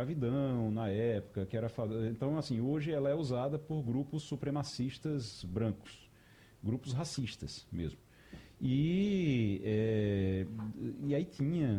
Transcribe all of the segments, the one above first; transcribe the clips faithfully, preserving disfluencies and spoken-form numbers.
escravidão na época, que era... Então, assim, hoje ela é usada por grupos supremacistas brancos, grupos racistas mesmo. E, é, e aí tinha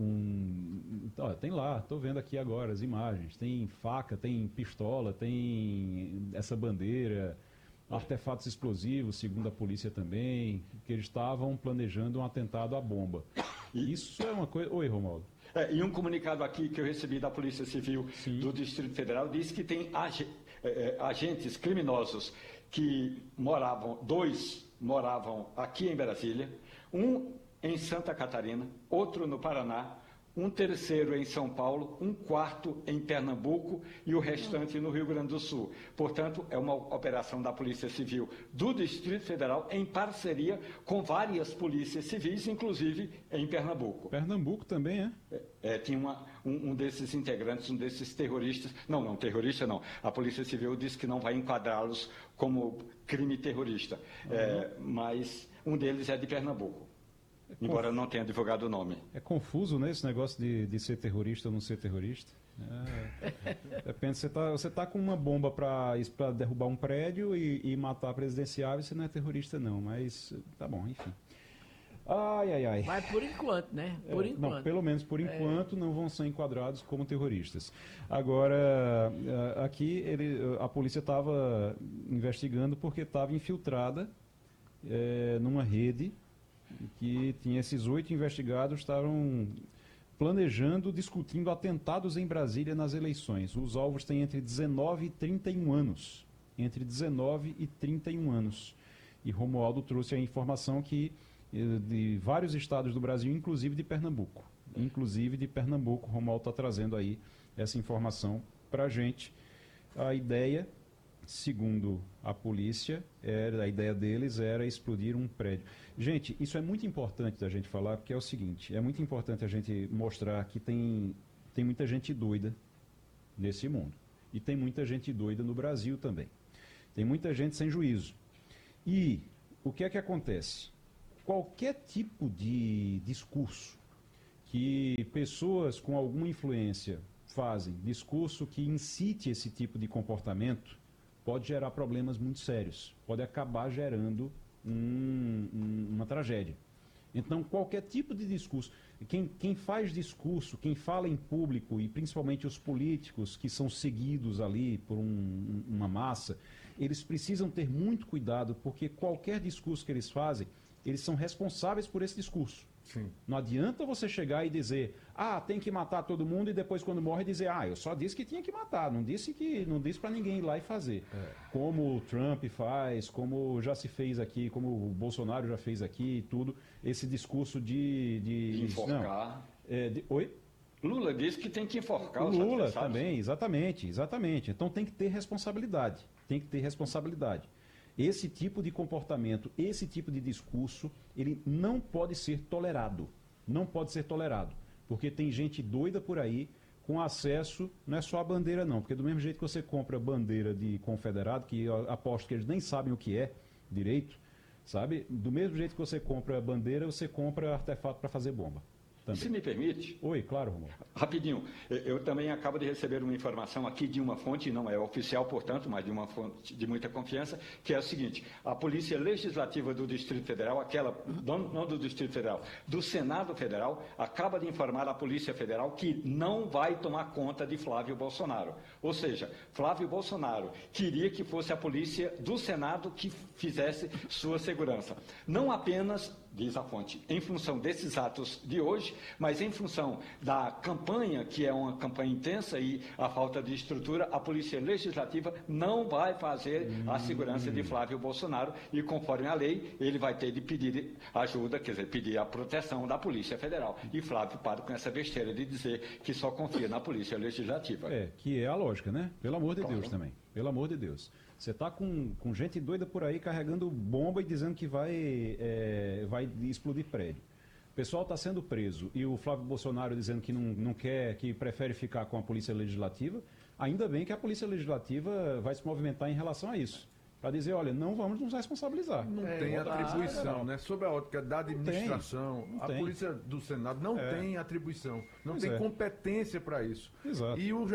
um... Ó, tem lá, estou vendo aqui agora as imagens, tem faca, tem pistola, tem essa bandeira, artefatos explosivos, segundo a polícia também, que eles estavam planejando um atentado à bomba. Isso é uma coisa... Oi, Romualdo. É, e um comunicado aqui que eu recebi da Polícia Civil Sim. do Distrito Federal diz que tem ag é, agentes criminosos que moravam, dois moravam aqui em Brasília, um em Santa Catarina, outro no Paraná, um terceiro em São Paulo, um quarto em Pernambuco e o restante no Rio Grande do Sul. Portanto, é uma operação da Polícia Civil do Distrito Federal em parceria com várias polícias civis, inclusive em Pernambuco. Pernambuco também, é? é, é tinha uma, um, um desses integrantes, um desses terroristas, não, não, terrorista não, a Polícia Civil disse que não vai enquadrá-los como crime terrorista, uhum. é, mas um deles é de Pernambuco. É Embora não tenha divulgado o nome. É confuso, né, esse negócio de, de ser terrorista ou não ser terrorista. É, depende, você está você tá com uma bomba para derrubar um prédio e, e matar presidenciável, você não é terrorista não, mas tá bom, enfim. Ai, ai, ai. Mas por enquanto, né? Por é, enquanto. Não, pelo menos por enquanto é. não vão ser enquadrados como terroristas. Agora, aqui ele, a polícia estava investigando porque estava infiltrada é, numa rede que tinha esses oito investigados, estavam planejando, discutindo atentados em Brasília nas eleições. Os alvos têm entre dezenove e trinta e um anos. Entre dezenove e trinta e um anos. E Romualdo trouxe a informação que de vários estados do Brasil, inclusive de Pernambuco. Inclusive de Pernambuco, Romualdo está trazendo aí essa informação para a gente. A ideia, segundo a polícia, era, a ideia deles era explodir um prédio. Gente, isso é muito importante da gente falar, porque é o seguinte, é muito importante a gente mostrar que tem, tem muita gente doida nesse mundo. E tem muita gente doida no Brasil também. Tem muita gente sem juízo. E o que é que acontece? Qualquer tipo de discurso que pessoas com alguma influência fazem, discurso que incite esse tipo de comportamento, pode gerar problemas muito sérios, pode acabar gerando um, um, uma tragédia. Então, qualquer tipo de discurso, quem, quem faz discurso, quem fala em público, e principalmente os políticos que são seguidos ali por um, uma massa, eles precisam ter muito cuidado, porque qualquer discurso que eles fazem, eles são responsáveis por esse discurso. Sim. Não adianta você chegar e dizer, ah, tem que matar todo mundo, e depois quando morre dizer, ah, eu só disse que tinha que matar, não disse que não disse para ninguém ir lá e fazer. É. Como o Trump faz, como já se fez aqui, como o Bolsonaro já fez aqui e tudo, esse discurso de... de, de enforcar. Não, é, de, oi? Lula disse que tem que enforcar o os Lula também, exatamente, exatamente. Então tem que ter responsabilidade, tem que ter responsabilidade. Esse tipo de comportamento, esse tipo de discurso, ele não pode ser tolerado. Não pode ser tolerado. Porque tem gente doida por aí com acesso, não é só a bandeira não, porque do mesmo jeito que você compra bandeira de confederado, que eu aposto que eles nem sabem o que é direito, sabe? Do mesmo jeito que você compra bandeira, você compra artefato para fazer bomba. Também. Se me permite... Oi, claro, Romualdo. Rapidinho, eu também acabo de receber uma informação aqui de uma fonte, não é oficial, portanto, mas de uma fonte de muita confiança, que é o seguinte, a Polícia Legislativa do Distrito Federal, aquela, não, não do Distrito Federal, do Senado Federal, acaba de informar a Polícia Federal que não vai tomar conta de Flávio Bolsonaro. Ou seja, Flávio Bolsonaro queria que fosse a Polícia do Senado que fizesse sua segurança. Não apenas, diz a fonte, em função desses atos de hoje, mas em função da campanha, que é uma campanha intensa e a falta de estrutura, a Polícia Legislativa não vai fazer hum. a segurança de Flávio Bolsonaro e, conforme a lei, ele vai ter de pedir ajuda, quer dizer, pedir a proteção da Polícia Federal. E Flávio para com essa besteira de dizer que só confia na Polícia Legislativa. É, que é a lógica, né? Pelo amor de claro. Deus também. Pelo amor de Deus. Você está com, com gente doida por aí carregando bomba e dizendo que vai, é, vai explodir prédio. O pessoal está sendo preso e o Flávio Bolsonaro dizendo que não, não quer, que prefere ficar com a Polícia Legislativa. Ainda bem que a Polícia Legislativa vai se movimentar em relação a isso. Para dizer, olha, não vamos nos responsabilizar. Não é, tem atribuição, né? Sob a ótica da administração, não tem, não a tem. Polícia do Senado não é. tem atribuição, não pois tem é. competência para isso. Exato. E o